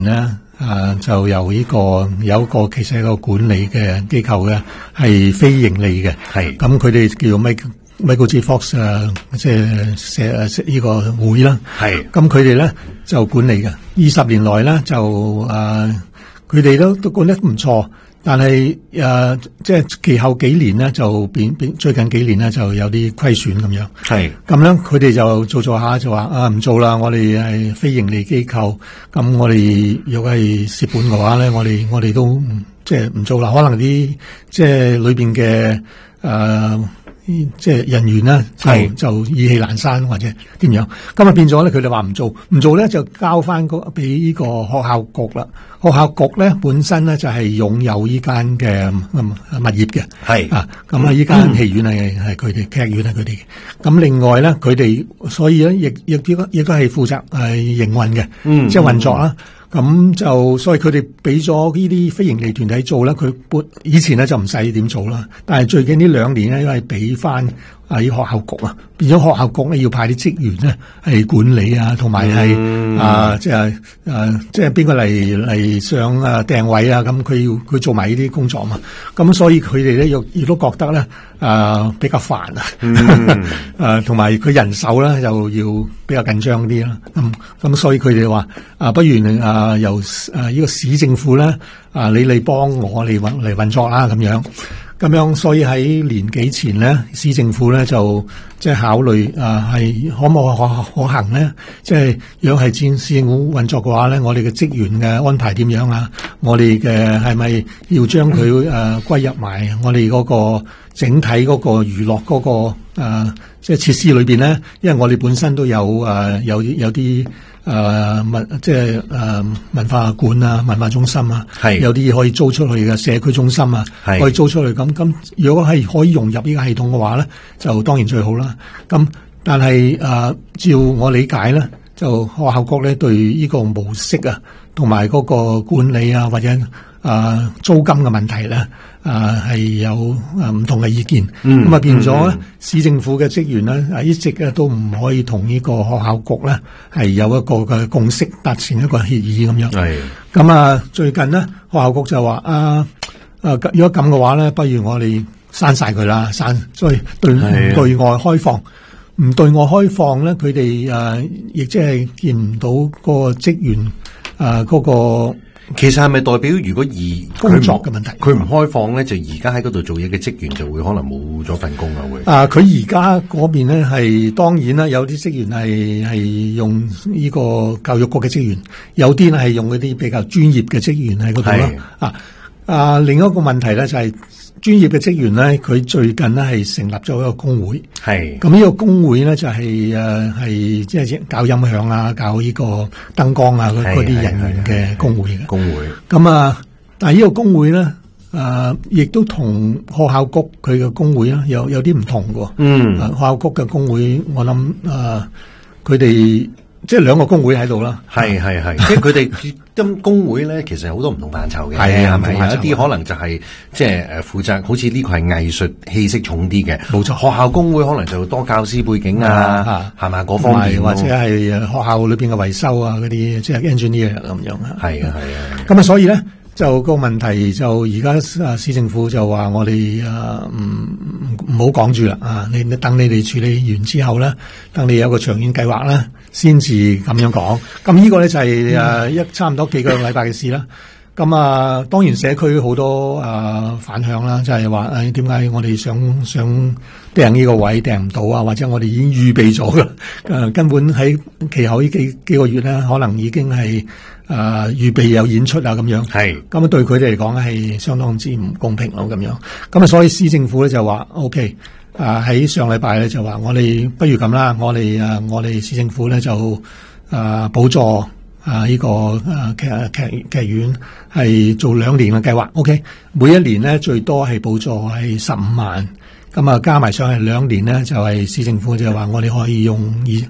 咧就由呢個有一個其實係一個管理嘅機構嘅，係非盈利嘅，係咁佢哋叫 Michael J. Fox 即係呢個會啦，係咁佢哋咧就管理嘅。20年來咧就佢哋都管得唔錯。但係即係其後幾年咧就最近幾年咧就有啲虧損咁樣，係咁樣佢哋就做下就話唔做啦，我哋係非盈利機構，咁我哋如果係蝕本嘅話咧，我哋都即係唔做啦，可能啲即係裏邊嘅即係人員呢，就意氣闌珊或者點樣，咁啊變咗咧佢哋話唔做咧就交翻俾呢個學校局啦。學校局咧本身咧就係擁有呢間嘅物業嘅，係咁啊呢間戲院係佢哋，劇院係佢哋嘅。咁另外咧佢哋所以咧亦都係負責營運嘅，即係運作啦。咁就所以佢哋俾咗呢啲非盈利團體做啦，佢以前咧就唔使點做啦，但係最近呢2年咧因為俾翻呢學校局啊，變咗學校局咧要派啲職員咧係管理啊，同埋係即係邊個嚟上訂位啊，咁佢做埋呢啲工作嘛，咁所以佢哋咧亦都覺得咧比較煩啊，同埋佢人手咧就要比較緊張啲啦，咁所以佢哋話不如由呢個市政府咧你嚟幫我嚟運作啦咁樣，所以喺年幾前咧，市政府咧就即係考慮係可唔可行咧？即係如果係市政府運作嘅話咧，我哋嘅職員嘅安排點樣啊？我哋嘅係咪要將佢歸入埋我哋嗰個整體嗰個娛樂嗰個即係設施裏邊咧？因為我哋本身都有啲即係文化館啊、文化中心啊，有啲可以租出去嘅社區中心啊，可以租出去咁。如果係可以融入呢個系統嘅話咧，就當然最好啦。咁但係照我理解咧，就學校局咧對呢個模式啊，同埋嗰個管理啊，或者租金嘅問題咧，係有唔同嘅意見。咁變咗咧，市政府嘅職員咧，一直咧都唔可以同呢個學校局咧係有一個嘅共識，達成一個協議咁樣。係咁最近咧，學校局就話如果咁嘅話咧，不如我哋刪晒佢啦，所以對外開放，唔對外開放咧，佢哋亦即係見唔到個職員嗰個。 其實係咪代表如果工作嘅問題， 佢唔開放咧，就而家喺嗰度做嘢嘅職員就會可能冇咗份工啊？會佢而家嗰邊咧係當然啦，有啲職員係用呢個教育局嘅職員，有啲係用嗰啲比較專業嘅職員喺嗰度啦。另一個問題咧就係專業嘅職員咧，佢最近咧係成立咗一個工會，係咁呢個工會咧就係即係搞音響啊，搞呢個燈光啊嗰啲人員嘅工會嘅工會。咁但係呢個工會咧，亦都同學校局佢嘅工會啦有啲唔同嘅。學校局嘅工會，我諗佢哋。即係兩個工會喺度啦， 係，即係佢哋咁工會咧，其實有好多唔同範疇嘅，係咪？有一啲可能就係即係負責，好似呢個係藝術氣息重啲嘅，冇錯。學校工會可能就多教師背景啊，係咪嗰方面， 或者係學校裏邊嘅維修啊嗰啲，即係 engineer 咁樣啊。 係啊。 咁所以咧。就個問題就而家市政府就話我哋唔好講住啦，你等你哋處理完之後咧，等你有個長遠計劃啦，先至咁樣講。咁呢個咧就係差唔多幾個禮拜嘅事啦。咁當然社區好多反響啦，就係話點解我哋想訂呢個位訂唔到啊？或者我哋已經預備咗㗎，根本喺其後呢幾個月咧，可能已經係預備有演出啊咁樣。係咁對佢哋嚟講係相當之唔公平咯咁樣。咁所以市政府咧就話 OK，喺上禮拜咧就話我哋不如咁啦，我哋市政府咧就補助。呢個劇院係做2年嘅計劃 ，OK， 每一年咧最多係補助係15萬，咁加埋上去2年咧就係市政府就話我哋可以用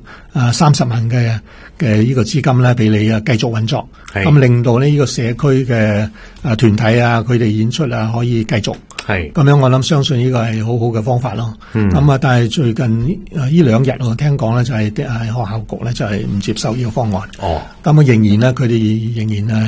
30萬嘅呢個資金咧俾你繼續運作，咁令到呢個社區嘅團體啊佢哋演出啊可以繼續，係咁樣我諗相信呢個係好好嘅方法咯。咁但係最近呢2日我聽講咧就係學校局咧就係唔接受呢個方案。咁仍然咧佢哋仍然